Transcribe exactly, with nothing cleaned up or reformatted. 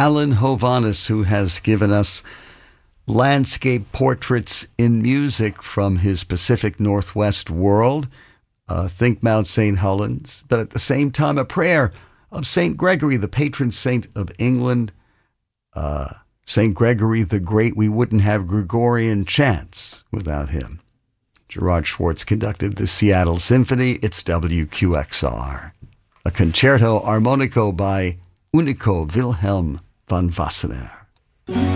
Alan Hovhaness, who has given us landscape portraits in music from his Pacific Northwest world. Uh, think Mount Saint Helens, but at the same time, a prayer of Saint Gregory, the patron saint of England. Uh, Saint Gregory the Great, we wouldn't have Gregorian chants without him. Gerard Schwartz conducted the Seattle Symphony. It's W Q X R. A concerto armonico by Unico Wilhelm van Wassenaar.